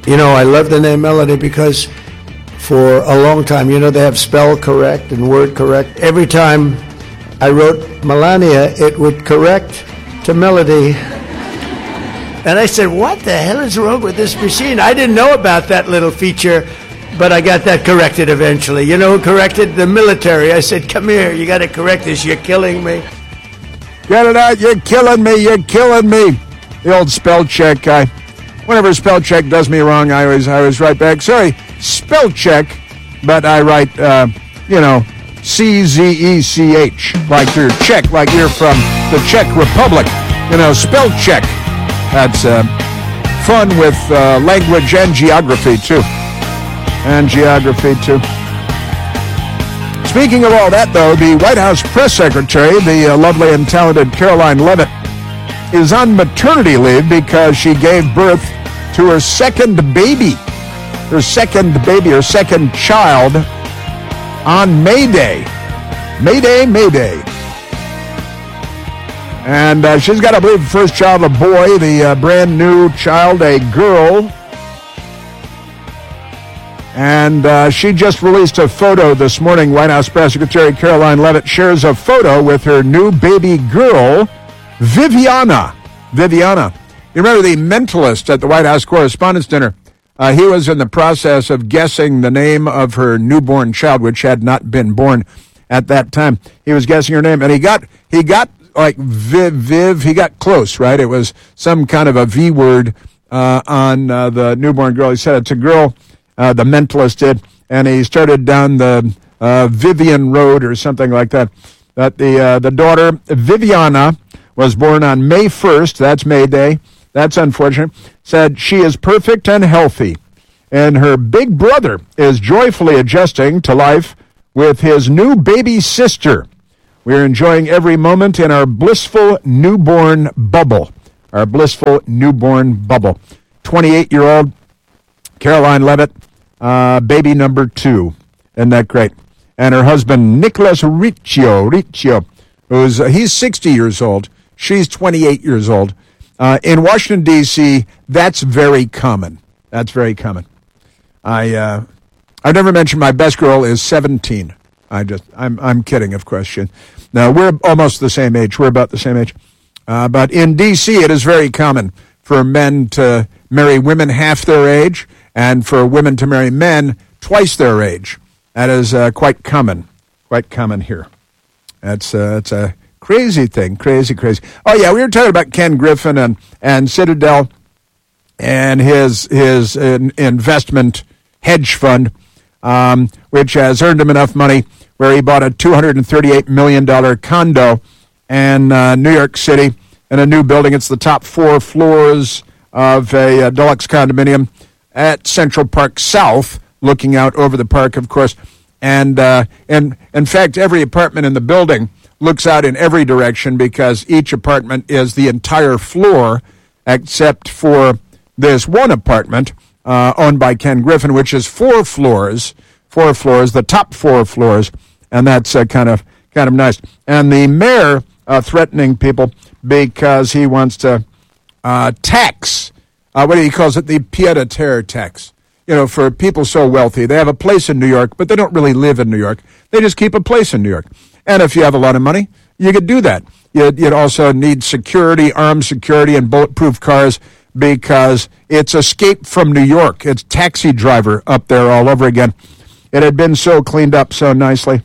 I love the name Melody because for a long time, they have spell correct and word correct. Every time I wrote Melania, it would correct to Melody. And I said, what the hell is wrong with this machine? I didn't know about that little feature, but I got that corrected eventually. You know who corrected? The military. I said, come here, you got to correct this. You're killing me. Get it out. You're killing me. You're killing me. The old spell check guy. Whenever spell check does me wrong, I always write back, sorry, spell check, but I write, C-Z-E-C-H, like you're Czech, like you're from the Czech Republic. Spell check. That's fun with language and geography, too. Speaking of all that, though, the White House press secretary, the lovely and talented Caroline Leavitt, is on maternity leave because she gave birth to her second child on May Day. May Day. And she's got, I believe, the first child, a boy, the brand new child, a girl. And she just released a photo this morning. White House Press Secretary Caroline Leavitt shares a photo with her new baby girl, Viviana. You remember the mentalist at the White House Correspondents' Dinner? He was in the process of guessing the name of her newborn child, which had not been born at that time. He was guessing her name, and he got like Viv. He got close, right? It was some kind of a V word on the newborn girl. He said it's a girl. The mentalist did, and he started down the Vivian Road or something like that. That the daughter Viviana was born on May 1st. That's May Day. That's unfortunate. Said she is perfect and healthy. And her big brother is joyfully adjusting to life with his new baby sister. We're enjoying every moment in our blissful newborn bubble. 28-year-old Caroline Leavitt, baby number 2. Isn't that great? And her husband, Nicholas Riccio, he's 60 years old. She's 28 years old. In Washington, D.C., that's very common. I've never mentioned my best girl is 17. I'm kidding, of course. Now, we're almost the same age. We're about the same age. But in D.C., it is very common for men to marry women half their age and for women to marry men twice their age. That is quite common here. It's a crazy thing, crazy. Oh, yeah, we were talking about Ken Griffin and Citadel and his investment hedge fund, which has earned him enough money where he bought a $238 million condo in New York City in a new building. It's the top 4 floors of a deluxe condominium at Central Park South, looking out over the park, of course. And in fact, every apartment in the building looks out in every direction because each apartment is the entire floor except for this one apartment owned by Ken Griffin, which is 4 floors, the top 4 floors, and that's kind of nice. And the mayor threatening people because he wants to tax, what he calls it, the pied-à-terre tax. For people so wealthy, they have a place in New York, but they don't really live in New York. They just keep a place in New York. And if you have a lot of money, you could do that. You'd also need security, armed security, and bulletproof cars because it's Escape from New York. It's Taxi Driver up there all over again. It had been so cleaned up so nicely.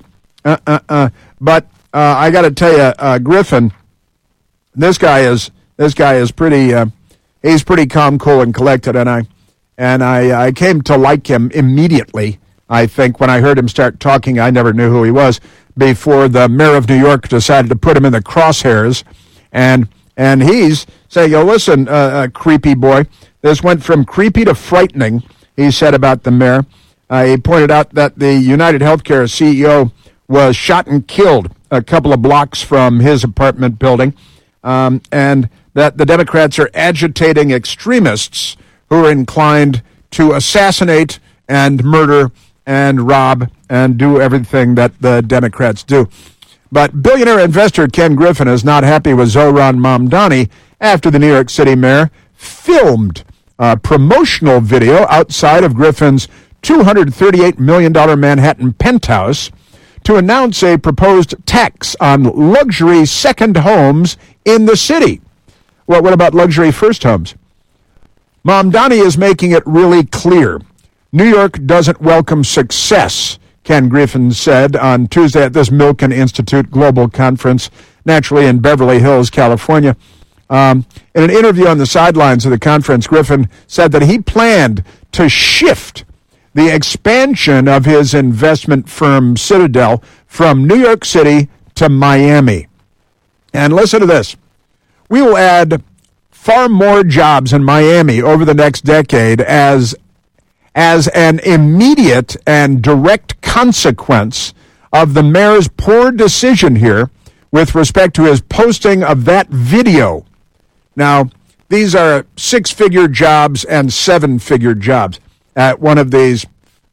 But I got to tell you, Griffin, this guy is pretty. He's pretty calm, cool, and collected, and I came to like him immediately. I think when I heard him start talking, I never knew who he was before the mayor of New York decided to put him in the crosshairs, and he's saying, listen, creepy boy, this went from creepy to frightening, he said about the mayor. He pointed out that the United Healthcare CEO was shot and killed a couple of blocks from his apartment building, and that the Democrats are agitating extremists who are inclined to assassinate and murder and rob and do everything that the Democrats do. But billionaire investor Ken Griffin is not happy with Zohran Mamdani after the New York City mayor filmed promotional video outside of Griffin's $238 million Manhattan penthouse to announce a proposed tax on luxury second homes in the city. Well, what about luxury first homes? Mamdani is making it really clear. New York doesn't welcome success, Ken Griffin said on Tuesday at this Milken Institute Global Conference, naturally in Beverly Hills, California. In an interview on the sidelines of the conference, Griffin said that he planned to shift the expansion of his investment firm Citadel from New York City to Miami. And listen to this. We will add far more jobs in Miami over the next decade as an immediate and direct consequence of the mayor's poor decision here with respect to his posting of that video. Now, these are six-figure jobs and seven-figure jobs at one of these,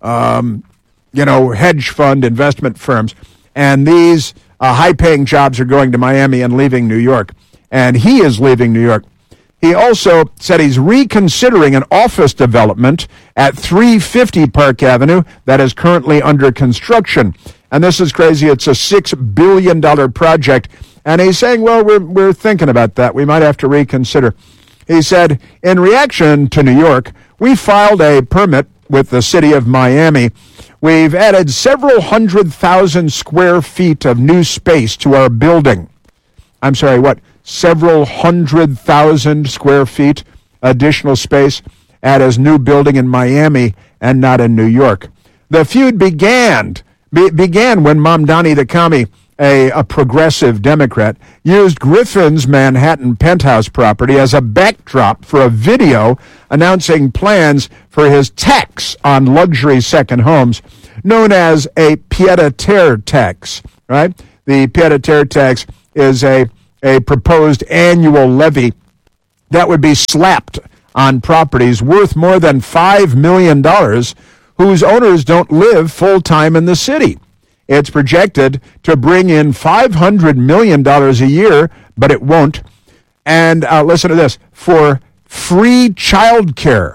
hedge fund investment firms. And these high-paying jobs are going to Miami and leaving New York. And he is leaving New York. He also said he's reconsidering an office development at 350 Park Avenue that is currently under construction. And this is crazy. It's a $6 billion project. And he's saying, well, we're thinking about that. We might have to reconsider. He said, in reaction to New York, we filed a permit with the city of Miami. We've added several 100,000 square feet of new space to our building. I'm sorry, what? Several 100,000 square feet additional space at his new building in Miami and not in New York. The feud began when Mamdani the commie, a progressive Democrat, used Griffin's Manhattan penthouse property as a backdrop for a video announcing plans for his tax on luxury second homes, known as a pied-à-terre tax, right? The pied-à-terre tax is a proposed annual levy that would be slapped on properties worth more than $5 million whose owners don't live full-time in the city. It's projected to bring in $500 million a year, but it won't. And listen to this, for free child care,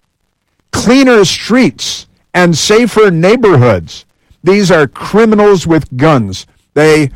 cleaner streets, and safer neighborhoods. These are criminals with guns. They're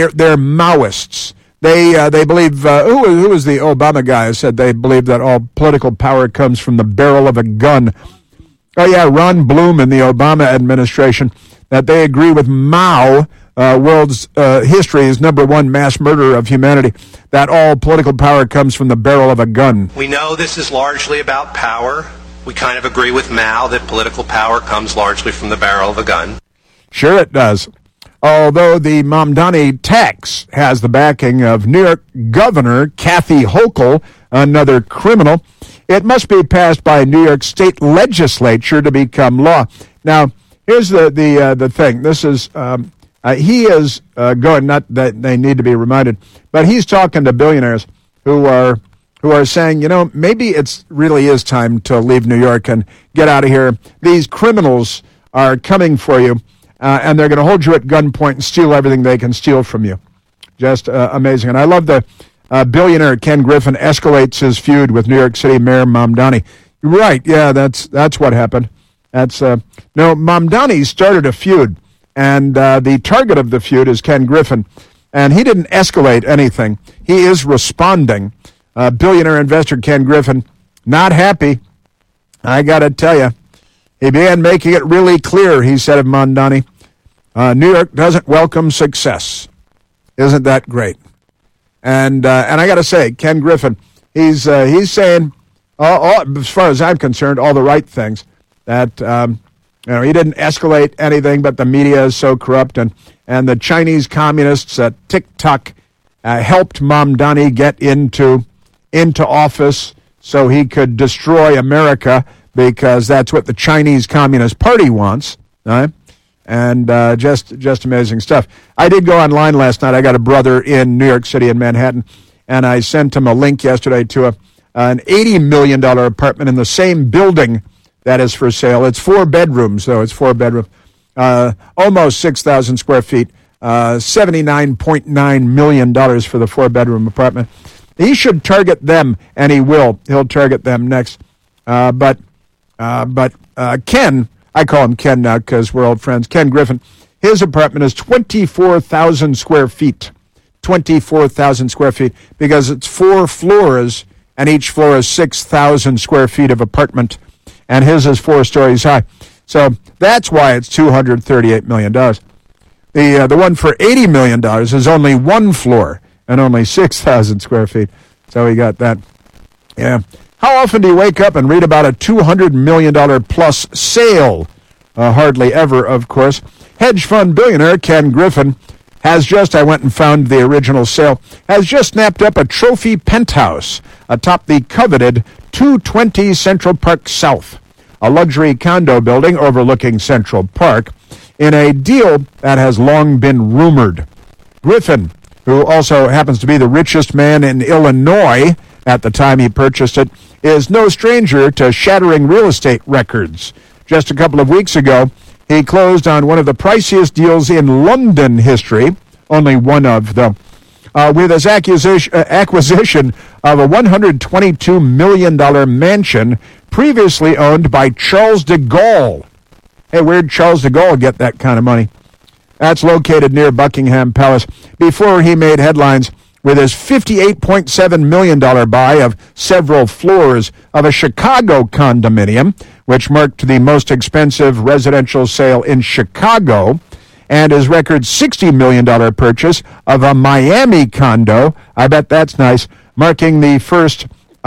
Maoists. They believe, who was the Obama guy who said they believe that all political power comes from the barrel of a gun? Oh, yeah, Ron Bloom in the Obama administration, that they agree with Mao, world's history's number one mass murderer of humanity, that all political power comes from the barrel of a gun. We know this is largely about power. We kind of agree with Mao that political power comes largely from the barrel of a gun. Sure it does. Although the Mamdani tax has the backing of New York Governor Kathy Hochul, another criminal, it must be passed by New York State legislature to become law. Now, here's the thing. This is he is going, not that they need to be reminded, but he's talking to billionaires who are saying, maybe it really is time to leave New York and get out of here. These criminals are coming for you. And they're going to hold you at gunpoint and steal everything they can steal from you. Just amazing. And I love the billionaire Ken Griffin escalates his feud with New York City Mayor Mamdani. Right, yeah, that's what happened. Mamdani started a feud, and the target of the feud is Ken Griffin. And he didn't escalate anything. He is responding. Billionaire investor Ken Griffin, not happy. I got to tell you. He began making it really clear, he said of Mamdani, New York doesn't welcome success. Isn't that great? And I got to say, Ken Griffin, he's saying, as far as I'm concerned, all the right things. That he didn't escalate anything, but the media is so corrupt, and the Chinese communists at TikTok helped Mamdani get into office so he could destroy America, because that's what the Chinese Communist Party wants, right? And just amazing stuff. I did go online last night. I got a brother in New York City in Manhattan, and I sent him a link yesterday to an $80 million apartment in the same building that is for sale. It's 4 bedrooms, though. It's 4 bedrooms, almost 6,000 square feet, $79.9 million for the 4-bedroom apartment. He should target them, and he will. He'll target them next. But Ken, I call him Ken now because we're old friends, Ken Griffin, his apartment is 24,000 square feet. 24,000 square feet because it's 4 floors, and each floor is 6,000 square feet of apartment, and his is 4 stories high. So that's why it's $238 million. The one for $80 million is only 1 floor and only 6,000 square feet. So he got that. Yeah. How often do you wake up and read about a $200 million plus sale? Hardly ever, of course. Hedge fund billionaire Ken Griffin has just, I went and found the original sale, has just snapped up a trophy penthouse atop the coveted 220 Central Park South, a luxury condo building overlooking Central Park, in a deal that has long been rumored. Griffin, who also happens to be the richest man in Illinois at the time he purchased it, is no stranger to shattering real estate records. Just a couple of weeks ago, he closed on one of the priciest deals in London history, only one of them, with his acquisition of a $122 million mansion previously owned by Charles de Gaulle. Hey, where'd Charles de Gaulle get that kind of money? That's located near Buckingham Palace, before he made headlines with his $58.7 million buy of several floors of a Chicago condominium, which marked the most expensive residential sale in Chicago, and his record $60 million purchase of a Miami condo. I bet that's nice, marking the first,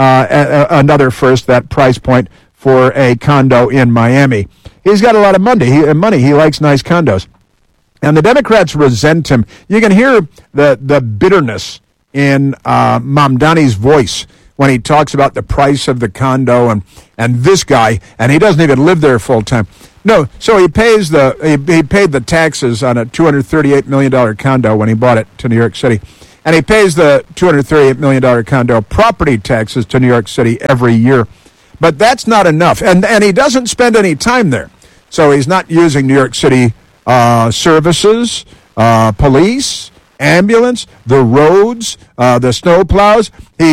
another first, that price point for a condo in Miami. He's got a lot of money. He likes nice condos. And the Democrats resent him. You can hear the bitterness in Mamdani's voice when he talks about the price of the condo and this guy, and he doesn't even live there full time. No, so he pays he paid the taxes on a $238 million condo when he bought it to New York City. And he pays the $238 million condo property taxes to New York City every year. But that's not enough. And he doesn't spend any time there. So he's not using New York City services, police, ambulance, the roads, the snow plows.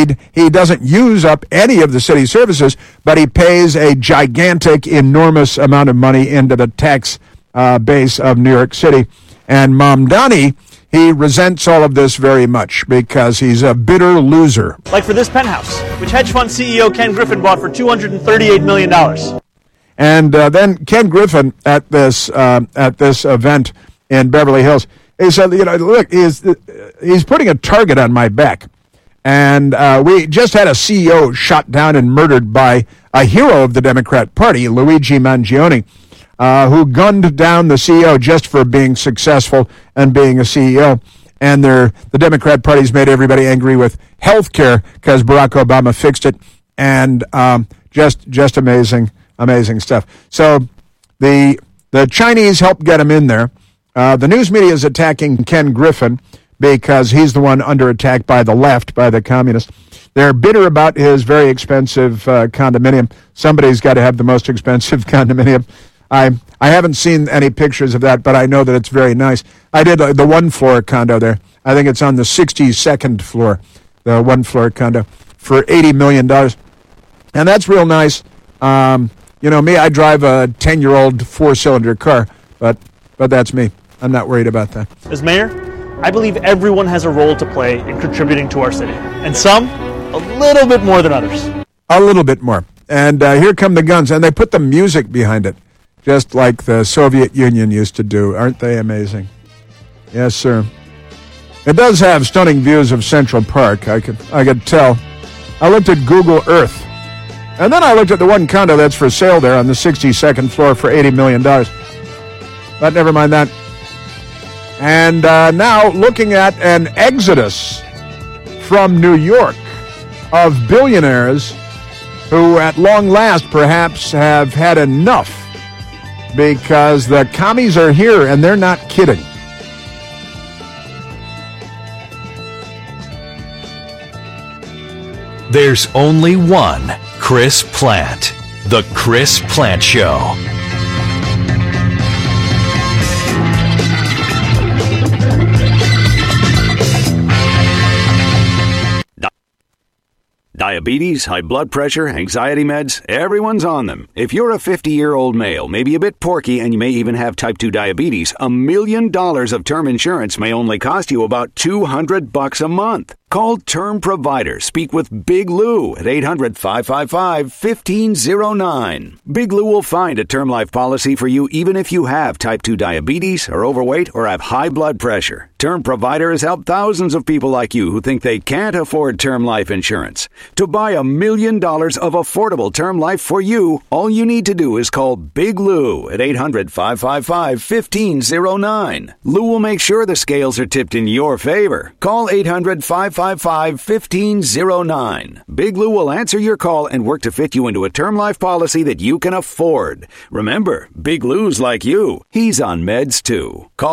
He doesn't use up any of the city services, but he pays a gigantic, enormous amount of money into the tax base of New York City. And Mamdani, he resents all of this very much because he's a bitter loser. Like for this penthouse, which hedge fund CEO Ken Griffin bought for $238 million. And then Ken Griffin at this event in Beverly Hills, he said, look, he's putting a target on my back. And we just had a CEO shot down and murdered by a hero of the Democrat Party, Luigi Mangione, who gunned down the CEO just for being successful and being a CEO. And the Democrat Party's made everybody angry with health care because Barack Obama fixed it. And just amazing stuff. So the Chinese helped get him in there. The news media is attacking Ken Griffin because he's the one under attack by the left, by the communists. They're bitter about his very expensive condominium. Somebody's got to have the most expensive condominium. I haven't seen any pictures of that, but I know that it's very nice. I did the one-floor condo there. I think it's on the 62nd floor, the one-floor condo, for $80 million. And that's real nice. Me, I drive a 10-year-old 4-cylinder car, but that's me. I'm not worried about that. As mayor, I believe everyone has a role to play in contributing to our city, and some a little bit more than others. A little bit more. And here come the guns, and they put the music behind it, just like the Soviet Union used to do. Aren't they amazing? Yes, sir. It does have stunning views of Central Park. I could tell. I looked at Google Earth, and then I looked at the one condo that's for sale there on the 62nd floor for $80 million. But never mind that. And now looking at an exodus from New York of billionaires who at long last perhaps have had enough because the commies are here and they're not kidding. There's only one Chris Plante. The Chris Plante Show. Diabetes, high blood pressure, anxiety meds, everyone's on them. If you're a 50-year-old male, maybe a bit porky, and you may even have type 2 diabetes, $1 million of term insurance may only cost you about $200 a month. Call Term Provider. Speak with Big Lou at 800-555-1509. Big Lou will find a term life policy for you even if you have type 2 diabetes, are overweight, or have high blood pressure. Term Provider has helped thousands of people like you who think they can't afford term life insurance. To buy $1 million of affordable term life for you, all you need to do is call Big Lou at 800-555-1509. Lou will make sure the scales are tipped in your favor. Call 800-555-1509. Big Lou will answer your call and work to fit you into a term life policy that you can afford. Remember, Big Lou's like you. He's on meds too. Call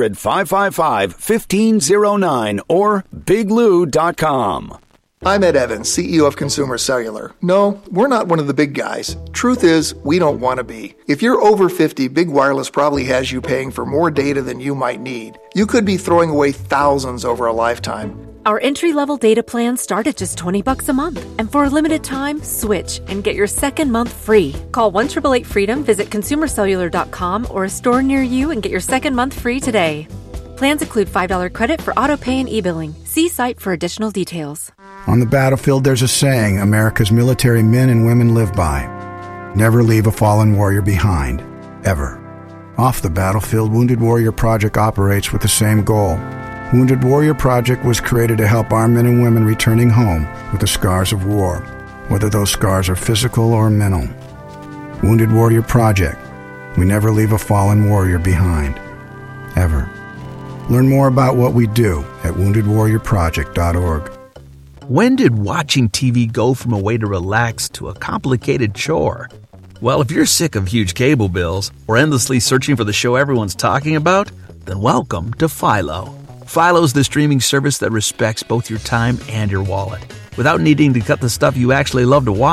800-555-1509 or biglou.com. I'm Ed Evans, CEO of Consumer Cellular. No, we're not one of the big guys. Truth is, we don't want to be. If you're over 50, Big Wireless probably has you paying for more data than you might need. You could be throwing away thousands over a lifetime. Our entry-level data plans start at just $20 a month. And for a limited time, switch and get your second month free. Call 1-888-FREEDOM, visit consumercellular.com or a store near you and get your second month free today. Plans include $5 credit for auto pay and e-billing. See site for additional details. On the battlefield, there's a saying America's military men and women live by. Never leave a fallen warrior behind, ever. Off the battlefield, Wounded Warrior Project operates with the same goal. Wounded Warrior Project was created to help our men and women returning home with the scars of war, whether those scars are physical or mental. Wounded Warrior Project. We never leave a fallen warrior behind, ever. Learn more about what we do at woundedwarriorproject.org. When did watching TV go from a way to relax to a complicated chore? Well, if you're sick of huge cable bills or endlessly searching for the show everyone's talking about, then welcome to Philo. Philo's the streaming service that respects both your time and your wallet, without needing to cut the stuff you actually love to watch.